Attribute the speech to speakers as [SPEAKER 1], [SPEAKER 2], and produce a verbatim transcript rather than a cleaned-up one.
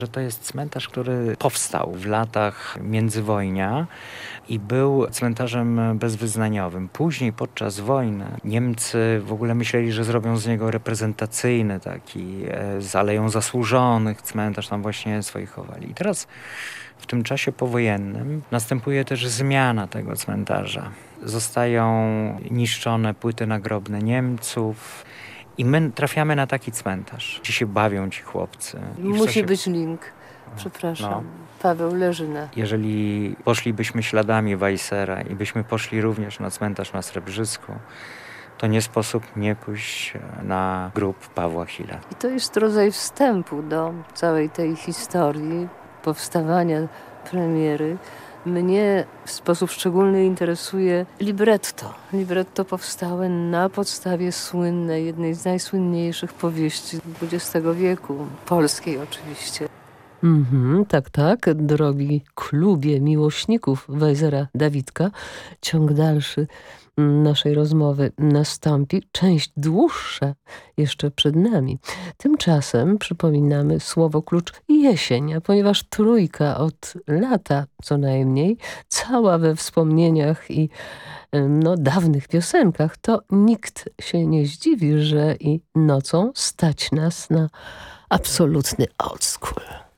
[SPEAKER 1] że to jest cmentarz, który powstał w latach międzywojnia i był cmentarzem bezwyznaniowym. Później podczas wojny Niemcy w ogóle myśleli, że zrobią z niego reprezentacyjny taki e, z Aleją Zasłużonych cmentarz, tam właśnie swoich chowali. I teraz w tym czasie powojennym następuje też zmiana tego cmentarza. Zostają niszczone płyty nagrobne Niemców i my trafiamy na taki cmentarz, gdzie się bawią ci chłopcy. I w
[SPEAKER 2] Musi
[SPEAKER 1] czasie-
[SPEAKER 2] być link. Przepraszam.
[SPEAKER 1] No.
[SPEAKER 2] Paweł Leżyna.
[SPEAKER 1] Jeżeli poszlibyśmy śladami Weissera i byśmy poszli również na cmentarz na Srebrzysku, to nie sposób nie pójść na grób Pawła Hila.
[SPEAKER 2] I to jest rodzaj wstępu do całej tej historii powstawania premiery. Mnie w sposób szczególny interesuje libretto. Libretto powstałe na podstawie słynnej, jednej z najsłynniejszych powieści dwudziestego wieku, polskiej oczywiście. Mhm, tak, tak, drogi klubie miłośników Weissera Dawidka. Ciąg dalszy naszej rozmowy nastąpi. Część dłuższa jeszcze przed nami. Tymczasem przypominamy słowo klucz jesień, a ponieważ trójka od lata co najmniej, cała we wspomnieniach i no, dawnych piosenkach, to nikt się nie zdziwi, że i nocą stać nas na absolutny old school.